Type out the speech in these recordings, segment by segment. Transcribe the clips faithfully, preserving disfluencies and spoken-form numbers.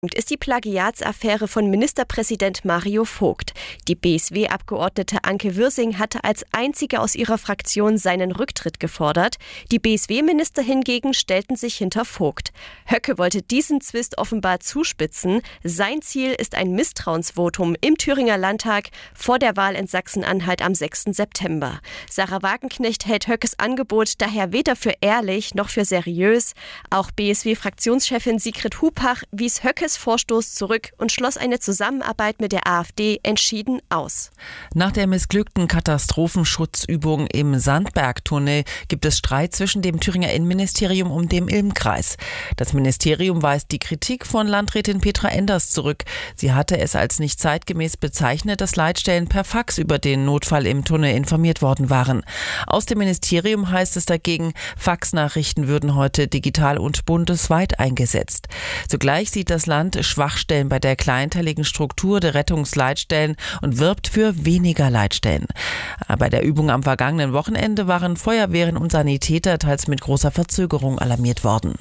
Ist die Plagiatsaffäre von Ministerpräsident Mario Vogt. Die B S W-Abgeordnete Anke Würsing hatte als einzige aus ihrer Fraktion seinen Rücktritt gefordert. Die B S W-Minister hingegen stellten sich hinter Vogt. Höcke wollte diesen Zwist offenbar zuspitzen. Sein Ziel ist ein Misstrauensvotum im Thüringer Landtag vor der Wahl in Sachsen-Anhalt am sechsten September. Sarah Wagenknecht hält Höckes Angebot daher weder für ehrlich noch für seriös. Auch B S W-Fraktionschefin Sigrid Hupach wies Höckes Vorstoß zurück und schloss eine Zusammenarbeit mit der AfD entschieden aus. Nach der missglückten Katastrophenschutzübung im Sandbergtunnel gibt es Streit zwischen dem Thüringer Innenministerium und dem Ilm-Kreis. Das Ministerium weist die Kritik von Landrätin Petra Enders zurück. Sie hatte es als nicht zeitgemäß bezeichnet, dass Leitstellen per Fax über den Notfall im Tunnel informiert worden waren. Aus dem Ministerium heißt es dagegen, Faxnachrichten würden heute digital und bundesweit eingesetzt. Zugleich sieht das Land Schwachstellen bei der kleinteiligen Struktur der Rettungsleitstellen und wirbt für weniger Leitstellen. Bei der Übung am vergangenen Wochenende waren Feuerwehren und Sanitäter teils mit großer Verzögerung alarmiert worden.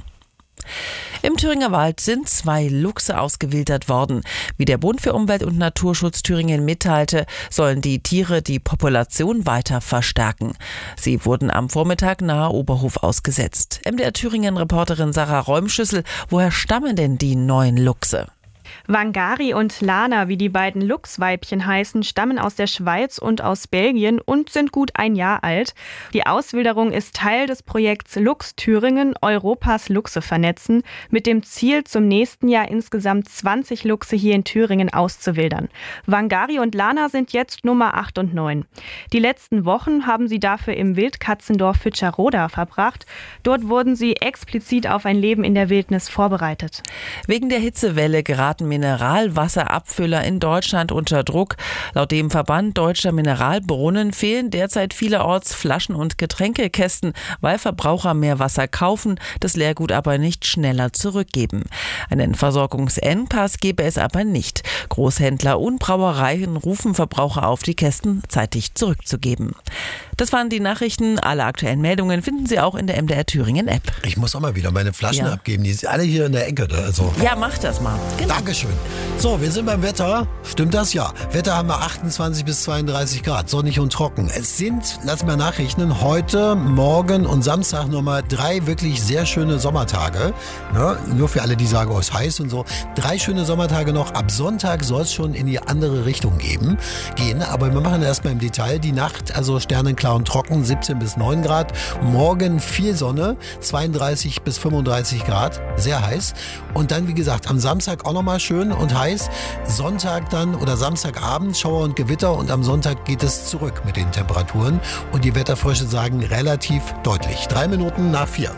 Im Thüringer Wald sind zwei Luchse ausgewildert worden. Wie der Bund für Umwelt und Naturschutz Thüringen mitteilte, sollen die Tiere die Population weiter verstärken. Sie wurden am Vormittag nahe Oberhof ausgesetzt. M D R Thüringen-Reporterin Sarah Räumschüssel, woher stammen denn die neuen Luchse? Wangari und Lana, wie die beiden Luchsweibchen heißen, stammen aus der Schweiz und aus Belgien und sind gut ein Jahr alt. Die Auswilderung ist Teil des Projekts Luchs Thüringen, Europas Luchse vernetzen, mit dem Ziel, zum nächsten Jahr insgesamt zwanzig Luchse hier in Thüringen auszuwildern. Wangari und Lana sind jetzt Nummer acht und neun. Die letzten Wochen haben sie dafür im Wildkatzendorf Fütscherroda verbracht. Dort wurden sie explizit auf ein Leben in der Wildnis vorbereitet. Wegen der Hitzewelle geraten Mineralwasserabfüller in Deutschland unter Druck. Laut dem Verband Deutscher Mineralbrunnen fehlen derzeit vielerorts Flaschen- und Getränkekästen, weil Verbraucher mehr Wasser kaufen, das Leergut aber nicht schneller zurückgeben. Einen Versorgungsengpass gebe es aber nicht. Großhändler und Brauereien rufen Verbraucher auf, die Kästen zeitig zurückzugeben. Das waren die Nachrichten. Alle aktuellen Meldungen finden Sie auch in der M D R Thüringen App. Ich muss auch mal wieder meine Flaschen ja. abgeben. Die sind alle hier in der Ecke. Also. Ja, mach das mal. Genau. Dankeschön. So, wir sind beim Wetter. Stimmt das? Ja. Wetter haben wir achtundzwanzig bis zweiunddreißig Grad. Sonnig und trocken. Es sind, lass mal nachrechnen, heute, morgen und Samstag nochmal drei wirklich sehr schöne Sommertage. Ja, nur für alle, die sagen, oh, es ist heiß und so. Drei schöne Sommertage noch. Ab Sonntag soll es schon in die andere Richtung geben, gehen. Aber wir machen erstmal im Detail. Die Nacht, also sternenklar und trocken, siebzehn bis neun Grad. Morgen viel Sonne, zweiunddreißig bis fünfunddreißig Grad, sehr heiß. Und dann, wie gesagt, am Samstag auch nochmal schön und heiß. Sonntag dann oder Samstagabend Schauer und Gewitter und am Sonntag geht es zurück mit den Temperaturen. Und die Wetterfrösche sagen relativ deutlich. Drei Minuten nach vier.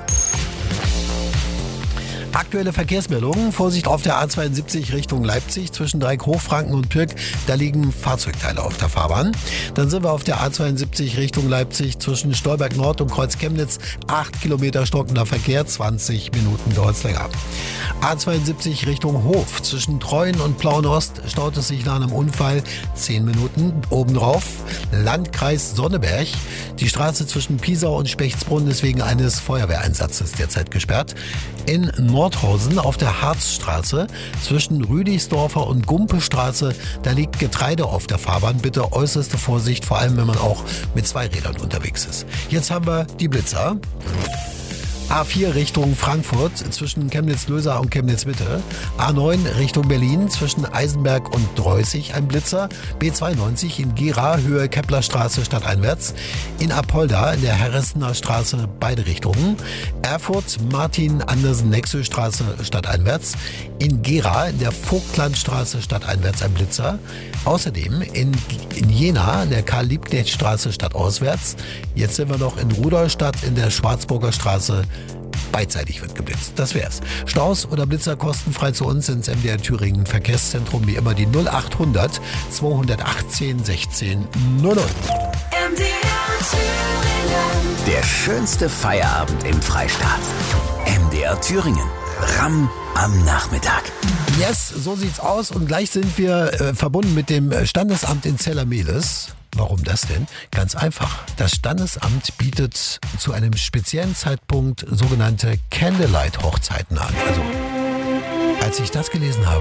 Aktuelle Verkehrsmeldungen. Vorsicht auf der A zweiundsiebzig Richtung Leipzig zwischen Dreieck Hochfranken und Pirk. Da liegen Fahrzeugteile auf der Fahrbahn. Dann sind wir auf der A zweiundsiebzig Richtung Leipzig zwischen Stolberg Nord und Kreuz Chemnitz. acht Kilometer stockender Verkehr, zwanzig Minuten dauert es länger. A zweiundsiebzig Richtung Hof zwischen Treuen und Plauen-Ost staut es sich nach einem Unfall zehn Minuten. Obendrauf Landkreis Sonneberg. Die Straße zwischen Piesau und Spechtsbrunn ist wegen eines Feuerwehreinsatzes derzeit gesperrt. In Nordhausen auf der Harzstraße zwischen Rüdigsdorfer und Gumpestraße, da liegt Getreide auf der Fahrbahn. Bitte äußerste Vorsicht, vor allem wenn man auch mit zwei Rädern unterwegs ist. Jetzt haben wir die Blitzer. A vier Richtung Frankfurt zwischen Chemnitz-Lösa und Chemnitz-Mitte. A neun Richtung Berlin zwischen Eisenberg und Dreußig ein Blitzer. B zweiundneunzig in Gera Höhe Keplerstraße stadteinwärts. In Apolda in der Herressener Straße beide Richtungen. Erfurt Martin-Andersen-Nexö-Straße stadteinwärts. In Gera in der Vogtlandstraße stadteinwärts ein Blitzer. Außerdem in, in Jena in der Karl-Liebknecht-Straße stadtauswärts. Jetzt sind wir noch in Rudolstadt in der Schwarzburger Straße. Beidseitig wird geblitzt. Das wär's. Staus oder Blitzer kostenfrei zu uns ins M D R Thüringen Verkehrszentrum. Wie immer die null achthundert zweihundertachtzehn sechzehn null null. M D R Thüringen. Der schönste Feierabend im Freistaat. M D R Thüringen. Ramm am Nachmittag. Yes, so sieht's aus. Und gleich sind wir äh, verbunden mit dem Standesamt in Zella-Mehlis. Warum das denn? Ganz einfach. Das Standesamt bietet zu einem speziellen Zeitpunkt sogenannte Candlelight-Hochzeiten an. Also Als ich das gelesen habe,